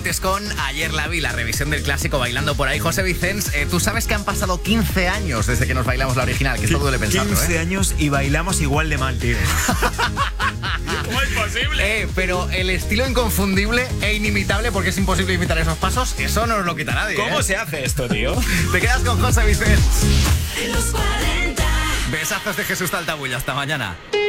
Botes con Ayer la vi, la revisión del clásico Bailando por ahí. José Vicens, tú sabes que han pasado 15 años desde que nos bailamos la original, que esto duele pensarlo, 15 años y bailamos igual de mal, tío. ¿Cómo es posible? Pero el estilo inconfundible e inimitable, porque es imposible imitar esos pasos, eso no nos lo quita nadie. ¿Cómo se hace esto, tío? Te quedas con José Vicens. En los 40. Besazos de Jesús Taltabulla. Hasta mañana.